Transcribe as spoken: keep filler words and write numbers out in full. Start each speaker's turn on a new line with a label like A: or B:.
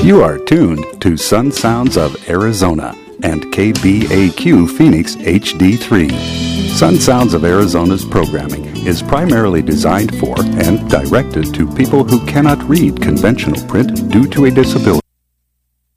A: You are tuned to Sun Sounds of Arizona and K B A Q Phoenix H D three. Sun Sounds of Arizona's programming is primarily designed for and directed to people who cannot read conventional print due to a disability.